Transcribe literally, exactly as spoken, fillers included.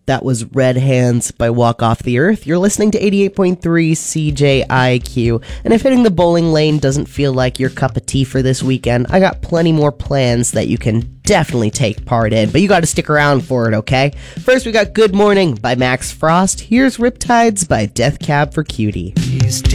That was Red Hands by Walk Off the Earth. You're listening to eighty-eight point three C J I Q. And if hitting the bowling lane doesn't feel like your cup of tea for this weekend, I got plenty more plans that you can definitely take part in. But you got to stick around for it, okay? First, we got Good Morning by Max Frost. Here's Riptides by Death Cab for Cutie.